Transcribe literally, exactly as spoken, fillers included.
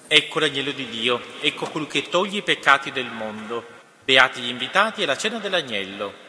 Ecco l'agnello di Dio, ecco colui che toglie i peccati del mondo. Beati gli invitati alla cena dell'agnello.